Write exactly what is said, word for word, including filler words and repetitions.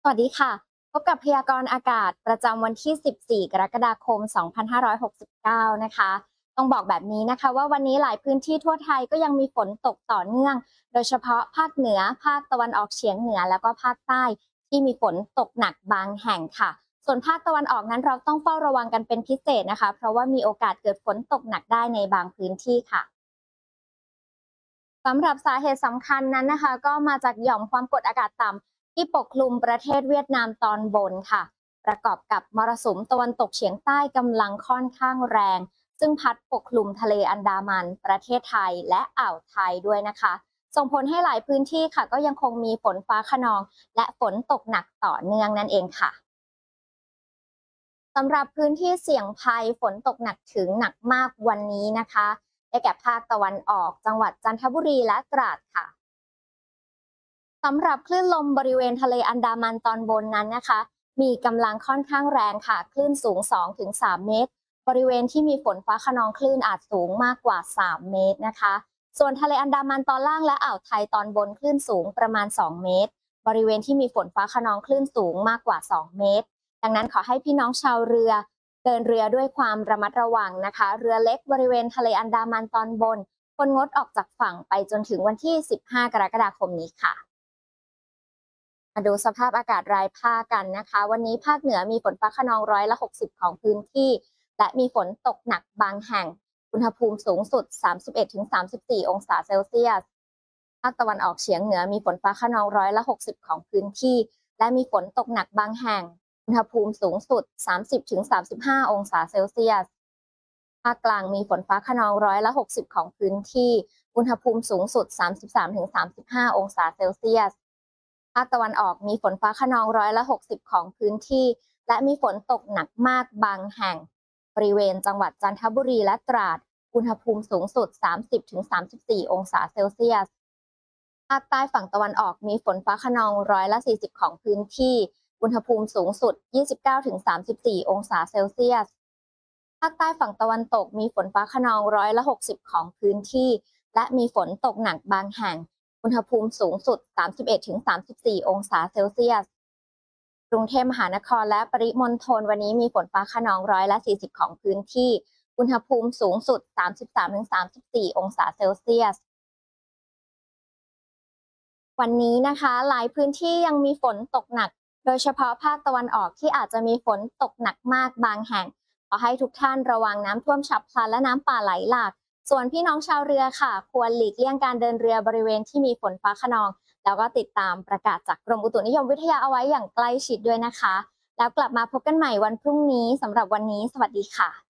สวัสดีค่ะพบกับพยากรณ์อากาศประจำวันที่ สิบสี่ กรกฎาคม สองพันห้าร้อยหกสิบเก้า นะคะต้องบอกแบบนี้นะคะว่าวันนี้หลายพื้นที่ทั่วไทยก็ยังมีฝนตกต่อเนื่อง โดยเฉพาะภาคเหนือ ภาคตะวันออกเฉียงเหนือ แล้วก็ภาคใต้ที่มีฝนตกหนักบางแห่งค่ะ ส่วนภาคตะวันออกนั้นเราต้องเฝ้าระวังกันเป็นพิเศษนะคะ เพราะว่ามีโอกาสเกิดฝนตกหนักได้ในบางพื้นที่ค่ะสำหรับสาเหตุสำคัญนั้นนะคะก็มาจากหย่อมความกดอากาศต่ำที่ปกคลุมประเทศเวียดนามตอนบนค่ะประกอบกับมรสุมตะวันตกเฉียงใต้กำลังค่อนข้างแรงซึ่งพัดปกคลุมทะเลอันดามันประเทศไทยและอ่าวไทยด้วยนะคะส่งผลให้หลายพื้นที่ค่ะก็ยังคงมีฝนฟ้าคะนองและฝนตกหนักต่อเนื่องนั่นเองค่ะ สำหรับพื้นที่เสี่ยงภัยฝนตกหนักถึงหนักมากวันนี้นะคะได้แก่ภาคตะวันออกจังหวัดจันทบุรีและตราดค่ะสำหรับคลื่นลมบริเวณทะเลอันดามันตอนบนนั้นนะคะมีกำลังค่อนข้างแรงค่ะคลื่นสูง สองถึงสาม เมตรบริเวณที่มีฝนฟ้าคะนองคลื่นอาจสูงมากกว่า สาม เมตรนะคะส่วนทะเลอันดามันตอนล่างและอ่าวไทยตอนบนคลื่นสูงประมาณ สอง เมตรบริเวณที่มีฝนฟ้าคะนองคลื่นสูงมากกว่า สอง เมตร ดังนั้นขอให้พี่น้องชาวเรือเดินเรือด้วยความระมัดระวังนะคะเรือเล็กบริเวณทะเลอันดามันตอนบนควรงดออกจากฝั่งไปจนถึงวันที่ สิบห้า กรกฎาคมนี้ค่ะมาดูสภาพอากาศรายภาคกันนะคะวันนี้ภาคเหนือมีฝนฟ้าคะนองร้อยละหกสิบของพื้นที่และมีฝนตกหนักบางแห่งอุณหภูมิสูงสุด สามสิบเอ็ดถึงสามสิบสี่ องศาเซลเซียสภาคตะวันออกเฉียงเหนือมีฝนฟ้าคะนองร้อยละหกสิบของพื้นที่และมีฝนตกหนักบางแห่ง อุณหภูมิสูงสุด สามสิบถึงสามสิบห้า องศาเซลเซียส ภาคกลางมีฝนฟ้าคะนองร้อยละหกสิบของพื้นที่ อุณหภูมิสูงสุด สามสิบสามถึงสามสิบห้า องศาเซลเซียส ภาคตะวันออกมีฝนฟ้าคะนองร้อยละหกสิบของพื้นที่ และมีฝนตกหนักมากบางแห่ง บริเวณจังหวัดจันทบุรีและตราด อุณหภูมิสูงสุด สามสิบถึงสามสิบสี่ องศาเซลเซียส ภาคใต้ฝั่งตะวันออกมีฝนฟ้าคะนองร้อยละสี่สิบของพื้นที่ อุณหภูมิสูงสุด ยี่สิบเก้าถึงสามสิบสี่ องศาเซลเซียส ภาคใต้ฝั่งตะวันตกมีฝนฟ้าคะนองร้อยละหกสิบของพื้นที่ และมีฝนตกหนักบางแห่ง อุณหภูมิสูงสุด สามสิบเอ็ดถึงสามสิบสี่ องศาเซลเซียส กรุงเทพมหานครและปริมณฑลวันนี้มีฝนฟ้าคะนองร้อยละสี่สิบของพื้นที่ อุณหภูมิสูงสุด สามสิบสามถึงสามสิบสี่ องศาเซลเซียส วันนี้นะคะหลายพื้นที่ยังมีฝนตกหนักโดยเฉพาะภาคตะวันออกที่อาจจะมีฝนตกหนักมากบางแห่งขอให้ทุกท่านระวังน้ำท่วมฉับพลันและน้ำป่าไหลหลากส่วนพี่น้องชาวเรือค่ะควรหลีกเลี่ยงการเดินเรือบริเวณที่มีฝนฟ้าคะนองแล้วก็ติดตามประกาศจากกรมอุตุนิยมวิทยาเอาไว้อย่างใกล้ชิดด้วยนะคะแล้วกลับมาพบกันใหม่วันพรุ่งนี้สำหรับวันนี้สวัสดีค่ะ